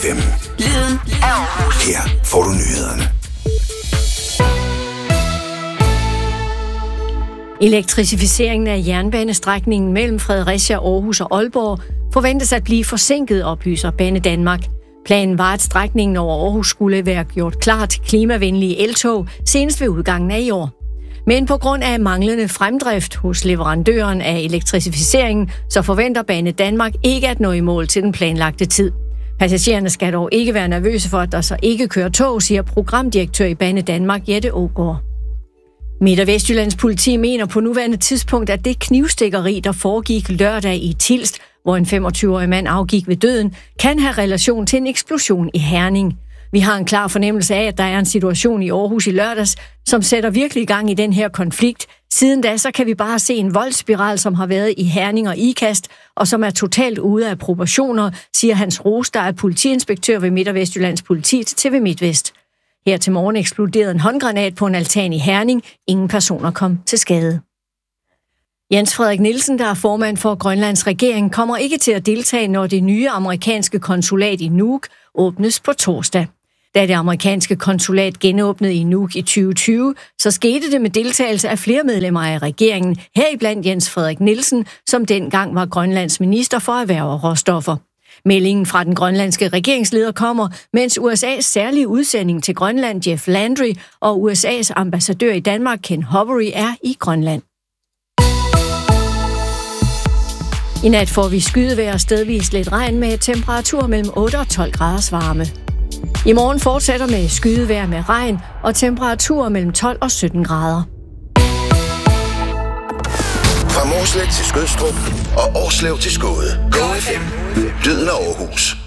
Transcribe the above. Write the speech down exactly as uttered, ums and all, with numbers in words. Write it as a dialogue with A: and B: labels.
A: fem.
B: Lyden af Aarhus.
A: Her får du nyhederne.
C: Elektrificeringen af jernbanestrækningen mellem Fredericia, Aarhus og Aalborg forventes at blive forsinket, oplyser Banedanmark. Planen var, at strækningen over Aarhus skulle være gjort klar til klimavenlige eltog senest ved udgangen af i år. Men på grund af manglende fremdrift hos leverandøren af elektrificeringen, så forventer Banedanmark ikke at nå i mål til den planlagte tid. Passagererne skal dog ikke være nervøse for, at der så ikke kører tog, siger programdirektør i Banedanmark Jette Aagaard. Midt- og Vestjyllands politi mener på nuværende tidspunkt, at det knivstikkeri, der foregik lørdag i Tilst, hvor en femogtyve-årig mand afgik ved døden, kan have relation til en eksplosion i Herning. Vi har en klar fornemmelse af, at der er en situation i Aarhus i lørdags, som sætter virkelig i gang i den her konflikt. Siden da, så kan vi bare se en voldsspiral, som har været i Herning og Ikast, og som er totalt ude af proportioner, siger Hans Ros, der er politiinspektør ved Midt- og Vestjyllands politi til T V MidtVest. Her til morgen eksploderede en håndgranat på en altan i Herning. Ingen personer kom til skade. Jens Frederik Nielsen, der er formand for Grønlands regering, kommer ikke til at deltage, når det nye amerikanske konsulat i Nuuk åbnes på torsdag. Da det amerikanske konsulat genåbnede i Nuuk i tyve tyve, så skete det med deltagelse af flere medlemmer af regeringen, heriblandt Jens Frederik Nielsen, som dengang var Grønlands minister for erhverv og råstoffer. Meldingen fra den grønlandske regeringsleder kommer, mens U S A's særlige udsending til Grønland, Jeff Landry, og U S A's ambassadør i Danmark, Ken Hovery, er i Grønland. I nat får vi skydevejr og stedvis lidt regn med temperatur mellem otte og tolv graders varme. I morgen fortsætter med skydevejr med regn og temperaturer mellem tolv og sytten grader.
A: Fra Mårslet til Skødstrup og Årslev til Skåde. Go F M. Lyden af Aarhus.